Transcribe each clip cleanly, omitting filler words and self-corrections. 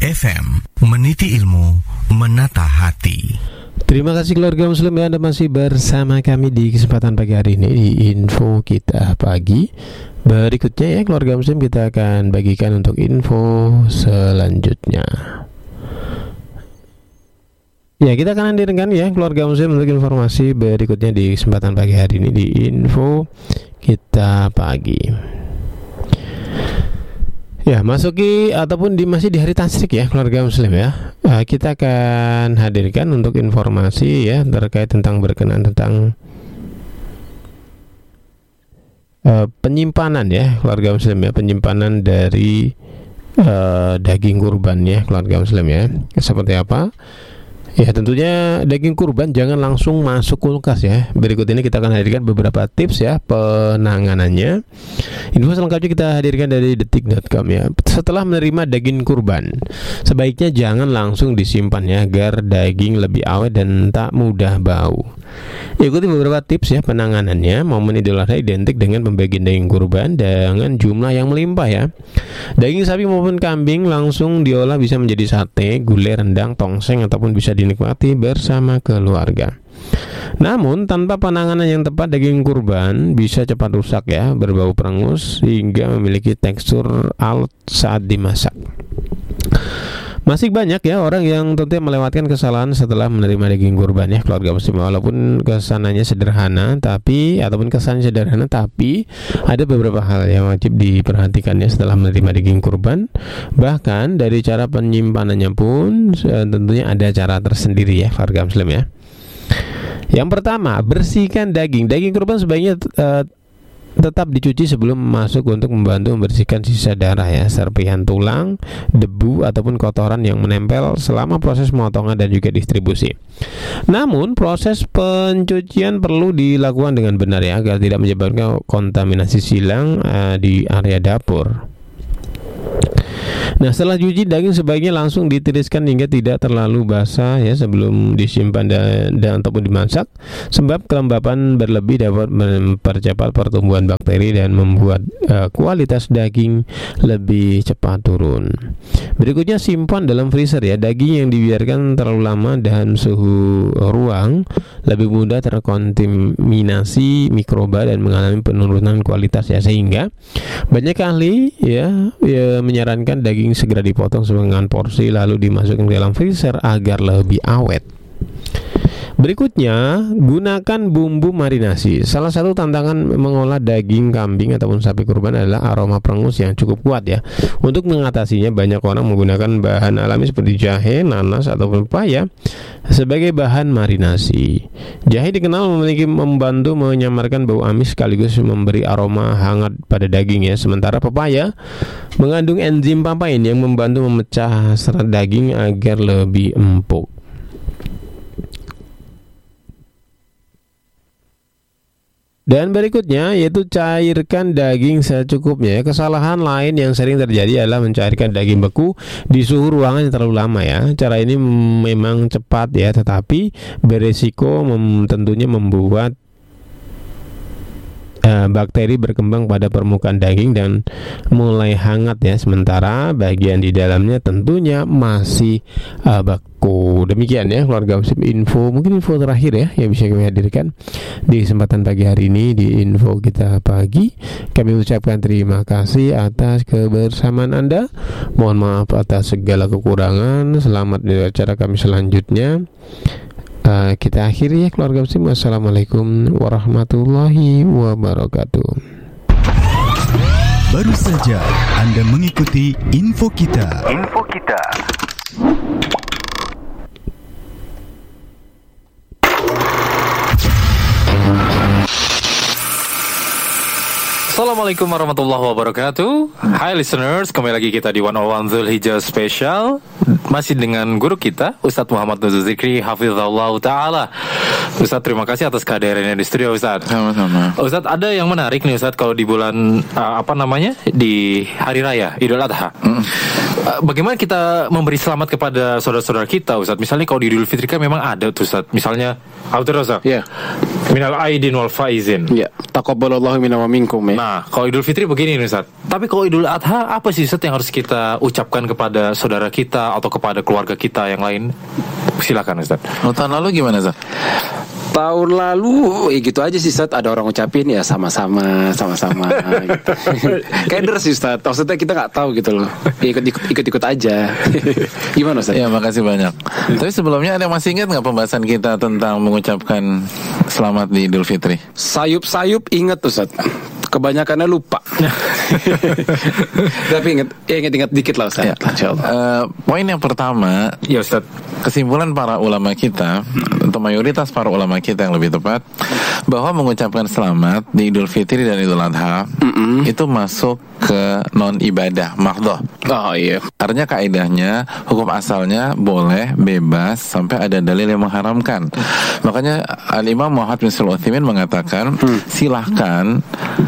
FM, meniti ilmu, menata hati. Terima kasih keluarga muslim ya, Anda masih bersama kami di kesempatan pagi hari ini di Info Kita Pagi. Berikutnya ya keluarga muslim, kita akan bagikan untuk info selanjutnya. Ya, kita akan hadirkan ya keluarga muslim untuk informasi berikutnya di kesempatan pagi hari ini di Info Kita Pagi. Ya, masuki ataupun masih di hari tasyrik ya keluarga muslim ya. Kita akan hadirkan untuk informasi ya terkait tentang berkenaan tentang penyimpanan ya keluarga muslim ya, penyimpanan dari daging kurban ya keluarga muslim ya. Seperti apa? Ya, tentunya daging kurban jangan langsung masuk kulkas ya. Berikut ini kita akan hadirkan beberapa tips ya penanganannya. Info selengkapnya kita hadirkan dari detik.com ya. Setelah menerima daging kurban, sebaiknya jangan langsung disimpan ya, agar daging lebih awet dan tak mudah bau. Ikuti beberapa tips ya penanganannya. Momen Idul Adha identik dengan pembagian daging kurban dengan jumlah yang melimpah ya. Daging sapi maupun kambing langsung diolah bisa menjadi sate, gulai, rendang, tongseng, ataupun bisa dinikmati bersama keluarga. Namun tanpa penanganan yang tepat, daging kurban bisa cepat rusak ya, berbau perengus hingga memiliki tekstur alot saat dimasak. Masih banyak ya orang yang tentunya melewatkan kesalahan setelah menerima daging kurban ya keluarga muslim. Walaupun kesannya sederhana tapi ada beberapa hal yang wajib diperhatikannya setelah menerima daging kurban. Bahkan dari cara penyimpanannya pun tentunya ada cara tersendiri ya keluarga muslim ya. Yang pertama, bersihkan daging. Daging kurban sebaiknya tetap dicuci sebelum masuk untuk membantu membersihkan sisa darah ya, serpihan tulang, debu ataupun kotoran yang menempel selama proses pemotongan dan juga distribusi. Namun proses pencucian perlu dilakukan dengan benar ya, agar tidak menyebabkan kontaminasi silang di area dapur. Nah, setelah cuci, daging sebaiknya langsung ditiriskan hingga tidak terlalu basah ya sebelum disimpan dan ataupun dimasak, sebab kelembapan berlebih dapat mempercepat pertumbuhan bakteri dan membuat kualitas daging lebih cepat turun. Berikutnya, simpan dalam freezer ya. Daging yang dibiarkan terlalu lama dalam suhu ruang lebih mudah terkontaminasi mikroba dan mengalami penurunan kualitas ya, sehingga banyak ahli ya menyarankan daging segera dipotong dengan porsi lalu dimasukkan ke dalam freezer agar lebih awet. Berikutnya, gunakan bumbu marinasi. Salah satu tantangan mengolah daging kambing ataupun sapi kurban adalah aroma perengus yang cukup kuat ya. Untuk mengatasinya, banyak orang menggunakan bahan alami seperti jahe, nanas ataupun pepaya sebagai bahan marinasi. Jahe dikenal membantu menyamarkan bau amis sekaligus memberi aroma hangat pada daging ya. Sementara pepaya mengandung enzim papain yang membantu memecah serat daging agar lebih empuk. Dan berikutnya yaitu cairkan daging secukupnya. Kesalahan lain yang sering terjadi adalah mencairkan daging beku di suhu ruangan yang terlalu lama ya. Cara ini memang cepat ya, tetapi beresiko tentunya membuat bakteri berkembang pada permukaan daging dan mulai hangat ya, sementara bagian di dalamnya tentunya masih beku. Demikian ya keluarga muslim mungkin info terakhir ya yang bisa kami hadirkan di kesempatan pagi hari ini di Info Kita Pagi. Kami ucapkan terima kasih atas kebersamaan Anda. Mohon maaf atas segala kekurangan. Selamat di acara kami selanjutnya. Kita akhiri ya keluarga muslim. Wassalamualaikum warahmatullahi wabarakatuh. Baru saja Anda mengikuti Info Kita. Assalamualaikum warahmatullahi wabarakatuh. Hai listeners, kembali lagi kita di 101 Dzulhijjah Special. Masih dengan guru kita Ustadz Muhammad Nuzul Zikri Hafizahullah Ta'ala. Ustadz, terima kasih atas kehadirannya di studio Ustadz. Sama-sama. Ustadz, ada yang menarik nih Ustadz, kalau di bulan di hari raya Idul Adha. bagaimana kita memberi selamat kepada saudara-saudara kita, Ustaz? Misalnya kalau di Idul Fitri kan memang ada tuh, Ustaz. Misalnya Ustaz. Ya. Minal aidin wal faizin. Ya, taqabbalallahu minna wa minkum ya. Nah, kalau Idul Fitri begini nih, Ustaz. Tapi kalau Idul Adha apa sih, Ustaz, yang harus kita ucapkan kepada saudara kita atau kepada keluarga kita yang lain? Silakan, Ustaz. Tahun lalu gimana, Ustaz? Tahun lalu gitu aja sih, Ustaz. Ada orang ngucapin ya sama-sama gitu. Keder sih, Ustaz. Maksudnya kita nggak tahu gitu loh. Ikut aja. Gimana, Ustaz? Ya, makasih banyak. Tapi sebelumnya ada masih ingat nggak pembahasan kita tentang mengucapkan selamat di Idul Fitri? Sayup inget tuh, Ustaz. Kebanyakannya lupa. Tapi ingat dikit lah, Ustaz. Ya. Poin yang pertama, Ya, Ustaz. kesimpulan para ulama kita, atau mayoritas para ulama kita yang lebih tepat, bahwa mengucapkan selamat di Idul Fitri dan Idul Adha itu masuk ke non ibadah mahdhah. Oh iya. Artinya kaidahnya hukum asalnya boleh, bebas sampai ada dalil yang mengharamkan. Makanya Al-Imam Muhammad bin Shalih Al-Utsaimin mengatakan silahkan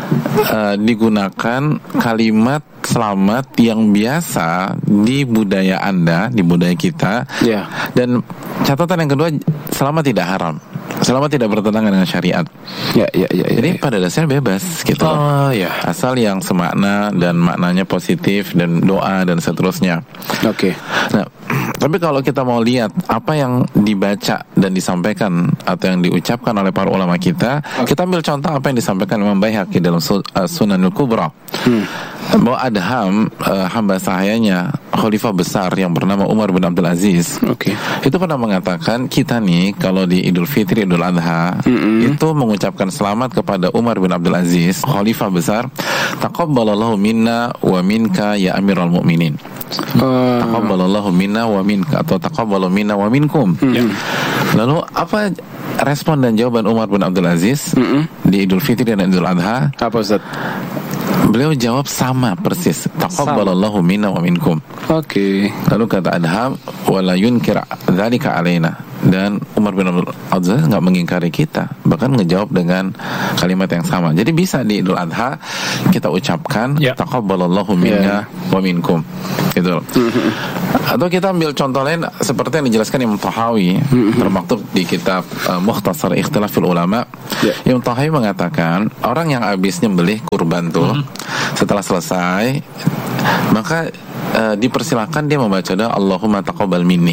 digunakan kalimat selamat yang biasa di budaya Anda, di budaya kita. Ya. Dan catatan yang kedua, selamat tidak haram. Selamat tidak bertentangan dengan syariat. Ya. Jadi pada dasarnya bebas gitu. Oh ya. Asal yang semakna dan maknanya positif dan doa dan seterusnya. Oke. Nah, tapi kalau kita mau lihat apa yang dibaca dan disampaikan atau yang diucapkan oleh para ulama kita, kita ambil contoh apa yang disampaikan Imam Baihaqi dalam Sunanul Kubra. Bahwa Adham, hamba sahayanya khalifah besar yang bernama Umar bin Abdul Aziz, itu pernah mengatakan kita nih kalau di Idul Fitri, Idul Adha itu mengucapkan selamat kepada Umar bin Abdul Aziz, khalifah besar, taqabbalallahu minna wa minka ya Amirul Mukminin. Taqabbalallahu minna wa minka atau taqabbalu minna wa minkum. Lalu apa respon dan jawaban Umar bin Abdul Aziz di Idul Fitri dan Idul Adha? Apa, Ustaz? Beliau jawab sama persis, taqabbalallahu minna wa minkum. Oke. Lalu kata Adham, wala yunkir dzalika alaina. Dan Umar bin Abdul Aziz nggak mengingkari kita, bahkan ngejawab dengan kalimat yang sama. Jadi bisa di Idul Adha kita ucapkan taqabbalallahu minna wa minkum, gitu. Atau kita ambil contoh lain seperti yang dijelaskan Imam Tahawi termaktub di kitab Mukhtasar Ikhtilafil Ulama. Imam Tahawi mengatakan orang yang habis nyembelih kurban tuh setelah selesai maka dipersilahkan dia membaca doa Allahumma taqabbal minni.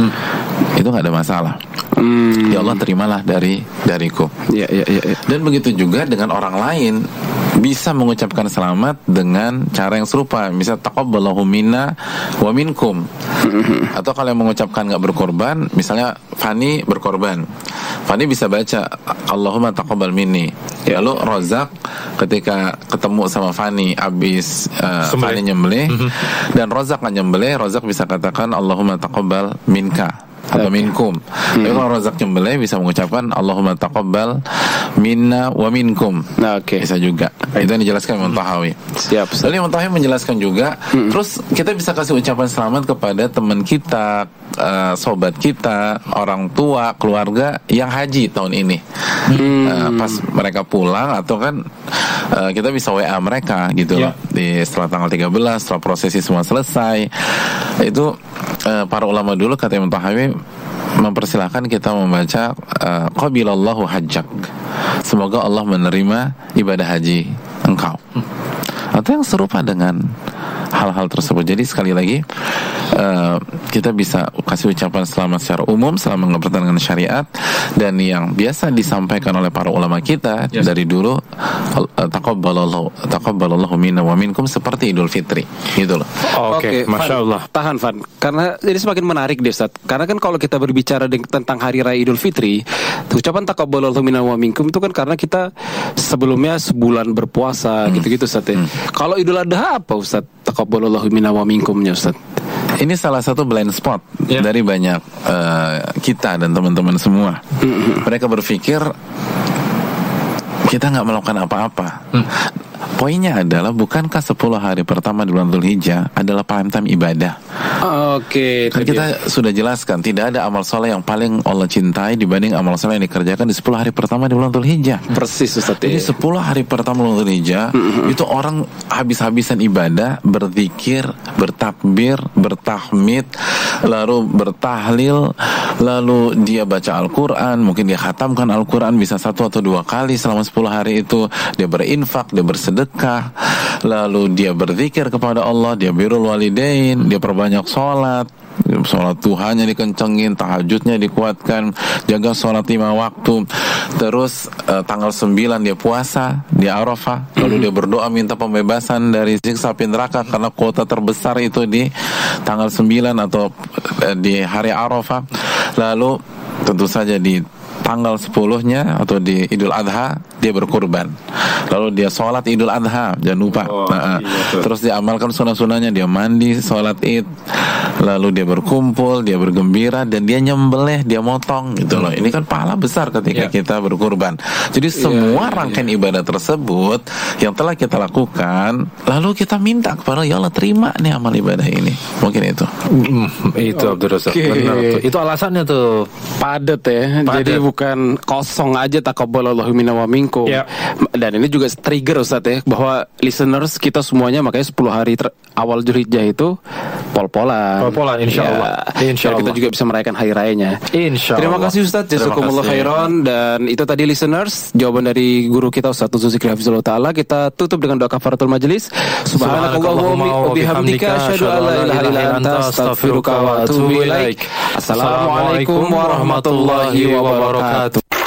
Itu nggak ada masalah. Ya Allah, terimalah dariku. Ya. Dan begitu juga dengan orang lain bisa mengucapkan selamat dengan cara yang serupa. Misal taqabbalallahu minna wa minkum. Atau kalau yang mengucapkan nggak berkorban, misalnya Fani berkorban, Fani bisa baca Allahumma taqabbal minni. Lalu Rozak ketika ketemu sama Fani abis Fani nyembelih dan Rozak nggak nyembelih, Rozak bisa katakan Allahumma taqabbal minka atau minkum. Tapi kalau Razak nyembelih bisa mengucapkan Allahumma taqabbal minna wa minkum. Bisa juga. Itu yang dijelaskan Imam Tahawi. Siap. Lalu Imam Tahawi menjelaskan juga, terus kita bisa kasih ucapan selamat kepada teman kita, sobat kita, orang tua, keluarga yang haji tahun ini. Pas mereka pulang atau kan kita bisa WA mereka gitu loh. Setelah tanggal 13, setelah prosesi semua selesai. Itu para ulama dulu kata Imam Tahawi mempersilahkan kita membaca qabilallahu hajjak, semoga Allah menerima ibadah haji engkau, atau yang serupa dengan hal-hal tersebut. Jadi sekali lagi kita bisa kasih ucapan selamat secara umum selama nggak bertentangan dengan syariat, dan yang biasa disampaikan oleh para ulama kita dari dulu taqabbalallahu minna wa minkum seperti Idul Fitri gitu loh. Oke, Masya Allah. Tahan Van, karena ini semakin menarik deh Ustaz. Karena kan kalau kita berbicara tentang hari raya Idul Fitri, ucapan taqabbalallahu minna wa minkum itu kan karena kita sebelumnya sebulan berpuasa gitu-gitu Ustaz ya. Kalau Idul Adha apa Ustaz? Taqabbalallahu minna wa minkumnya Ustaz. Ini salah satu blind spot dari banyak kita dan teman-teman semua. Mereka berpikir kita nggak melakukan apa-apa. Poinnya adalah bukankah 10 hari pertama di bulan Dzulhijjah adalah prime time ibadah? Oke, Kan kita sudah jelaskan tidak ada amal soleh yang paling Allah cintai dibanding amal soleh yang dikerjakan di 10 hari pertama di bulan Dzulhijjah. persis Ustaz. Jadi 10 hari pertama bulan Dzulhijjah itu orang habis-habisan ibadah, berzikir, bertakbir, bertahmid, lalu bertahlil, lalu dia baca Al-Quran, mungkin dia khatamkan Al-Quran bisa 1 atau 2 kali selama 10 hari itu. Dia berinfak, dia bersedekah, lalu dia berzikir kepada Allah, dia birrul walidain, dia perbanyak sholat duhanya dikencengin, tahajudnya dikuatkan, jaga sholat 5 waktu. Terus tanggal 9 dia puasa di Arafah, lalu dia berdoa minta pembebasan dari siksa api neraka karena kuota terbesar itu di tanggal 9 atau di hari Arafah. Lalu tentu saja di tanggal 10-nya atau di Idul Adha dia berkurban. Lalu dia sholat Idul Adha, jangan lupa. Terus dia amalkan sunnah-sunnahnya, dia mandi, sholat Id, lalu dia berkumpul, dia bergembira, dan dia nyembelih, dia motong gitu loh. Ini kan pahala besar ketika kita berkurban. Jadi semua rangkaian ibadah tersebut yang telah kita lakukan, lalu kita minta kepada ya Allah, terima nih amal ibadah ini. Mungkin itu. Itu Abdul Razak. Benar tuh. Itu alasannya tuh. Padat ya. Jadi bukan kosong aja taqabbalallahu minna wa minkum. Dan ini juga trigger Ustaz ya, bahwa listeners kita semuanya makanya 10 hari awal Dzulhijjah itu pol-polan. Pol-polan insyaallah. Insyaallah kita juga bisa merayakan hari rayanya. Insyaallah. Terima kasih Ustaz, jazakumullah khairan. Dan itu tadi listeners jawaban dari guru kita Ustaz Dzulzikri Hafizullah Ta'ala. Kita tutup dengan doa kafaratul majelis. Subhanakallahumma wa bihamdika asyhadu an la ilaha illa anta astaghfiruka wa atubu ilaik. Assalamualaikum warahmatullahi wabarakatuh.